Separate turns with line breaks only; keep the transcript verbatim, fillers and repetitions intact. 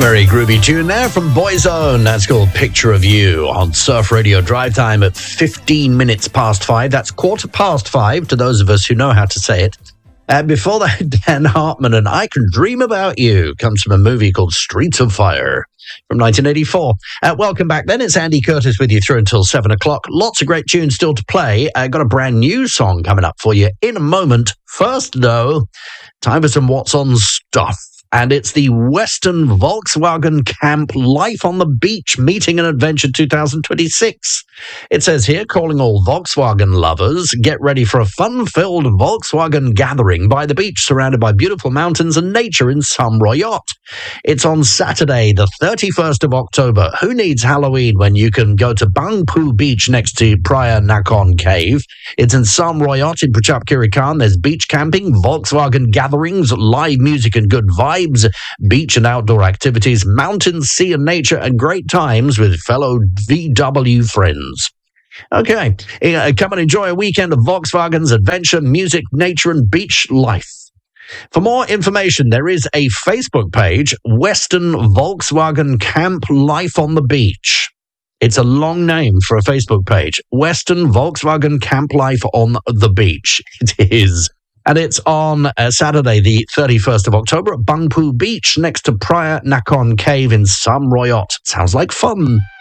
Very groovy tune there from Boyzone. That's called Picture of You on Surf Radio Drive Time at fifteen minutes past five. That's quarter past five to those of us who know how to say it. And before that, Dan Hartman and I Can Dream About You comes from a movie called Streets of Fire from nineteen eighty-four. Uh, welcome back then. It's Andy Curtis with you through until seven o'clock. Lots of great tunes still to play. I uh, got a brand new song coming up for you in a moment. First, though, time for some What's On stuff. And it's the Western Volkswagen Camp Life on the Beach Meeting and Adventure two thousand twenty-six. It says here, calling all Volkswagen lovers, get ready for a fun-filled Volkswagen gathering by the beach surrounded by beautiful mountains and nature in Sam Royot. It's on Saturday, the thirty-first of October. Who needs Halloween when you can go to Bang Phu Beach next to Praia Nakhon Cave? It's in Sam Royot in Prachap Kirikan. There's beach camping, Volkswagen gatherings, live music and good vibes. Beach and outdoor activities, mountains, sea and nature, and great times with fellow V W friends. Okay, come and enjoy a weekend of Volkswagen's adventure, music, nature, and beach life. For more information, there is a Facebook page, Western Volkswagen Camp Life on the Beach. It's a long name for a Facebook page, Western Volkswagen Camp Life on the Beach. It is. And it's on uh, Saturday, the thirty-first of October at Bang Phu Beach next to Praia Nakhon Cave in Sam Royot. Sounds like fun.